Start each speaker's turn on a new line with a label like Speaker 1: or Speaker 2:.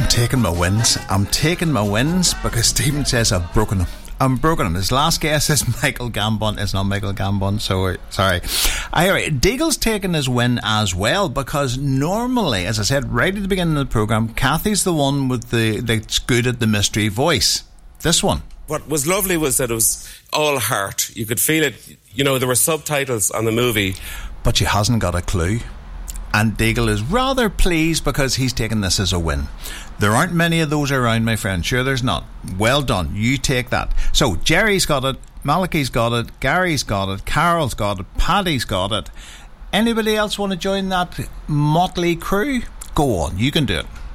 Speaker 1: taking my wins. I'm taking my wins because Stephen says I've broken them. I'm broken him. His last guess is Michael Gambon. It's not Michael Gambon, so sorry. Deagle's taken his win as well because normally, as I said right at the beginning of the programme, Kathy's the one with that's good at the mystery voice. This one.
Speaker 2: What was lovely was that it was all heart. You could feel it. You know, there were subtitles on the movie.
Speaker 1: But she hasn't got a clue. And Deagle is rather pleased because he's taken this as a win. There aren't many of those around, my friend. Sure there's not. Well done. You take that. So, Jerry's got it, Malachi's got it, Gary's got it, Carol's got it, Paddy's got it. Anybody else want to join that motley crew? Go on, you can do it.